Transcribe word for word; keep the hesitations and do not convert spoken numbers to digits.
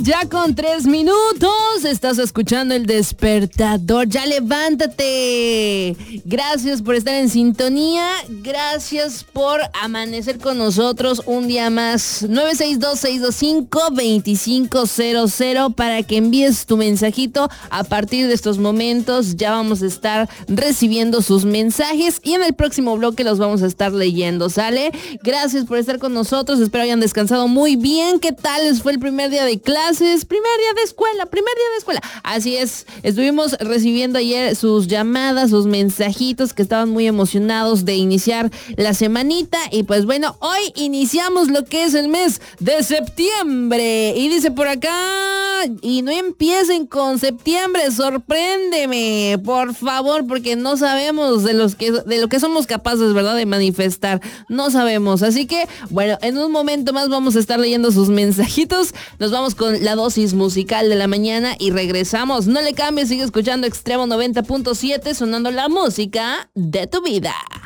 ya con tres minutos. Estás escuchando El Despertador. Ya levántate. Gracias por estar en sintonía. Gracias por amanecer con nosotros un día más. nueve seis dos, seis dos cinco, dos cinco cero cero para que envíes tu mensajito. A partir de estos momentos ya vamos a estar recibiendo sus mensajes y en el próximo bloque los vamos a estar leyendo, ¿sale? Gracias por estar con nosotros. Espero hayan descansado muy bien. ¿Qué tal les fue el primer día de clases? Primer día de escuela, primer día de escuela. Así es, estuvimos recibiendo ayer sus llamadas, sus mensajitos que estaban muy emocionados de iniciar la semanita. Y pues bueno, hoy iniciamos lo que es el mes de septiembre. Y dice por acá, y no empiecen con septiembre, sorpréndeme, por favor, porque no sabemos de los que de lo que somos capaces, ¿verdad?, de manifestar. No sabemos. Así que, bueno, en un momento más vamos a estar leyendo sus mensajitos. Nos vamos con la dosis musical de la mañana y regresamos. No le cambies, sigue escuchando Extremo noventa punto siete, sonando la música de tu vida.